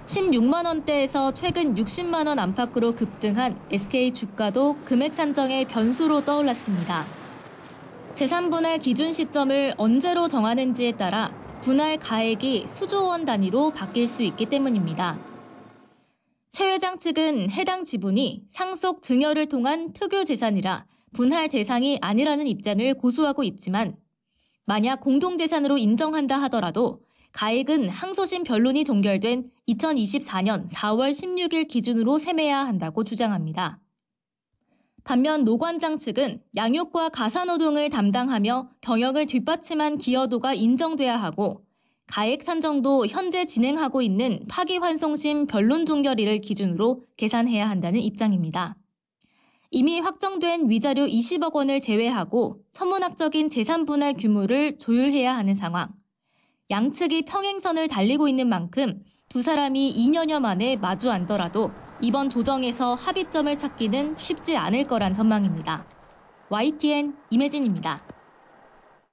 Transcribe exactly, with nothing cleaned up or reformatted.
십육만 원대에서 최근 육십만 원 안팎으로 급등한 에스케이 주가도 금액 산정의 변수로 떠올랐습니다. 재산 분할 기준 시점을 언제로 정하는지에 따라 분할 가액이 수조 원 단위로 바뀔 수 있기 때문입니다. 최 회장 측은 해당 지분이 상속 증여를 통한 특유 재산이라 분할 대상이 아니라는 입장을 고수하고 있지만 만약 공동재산으로 인정한다 하더라도 가액은 항소심 변론이 종결된 이천이십사 년 사월 십육일 기준으로 셈해야 한다고 주장합니다. 반면 노 관장 측은 양육과 가사노동을 담당하며 경영을 뒷받침한 기여도가 인정돼야 하고 가액 산정도 현재 진행하고 있는 파기환송심 변론 종결일을 기준으로 계산해야 한다는 입장입니다. 이미 확정된 위자료 이십억 원을 제외하고 천문학적인 재산 분할 규모를 조율해야 하는 상황. 양측이 평행선을 달리고 있는 만큼 두 사람이 이 년여 만에 마주 앉더라도 이번 조정에서 합의점을 찾기는 쉽지 않을 거란 전망입니다. 와이티엔 임혜진입니다.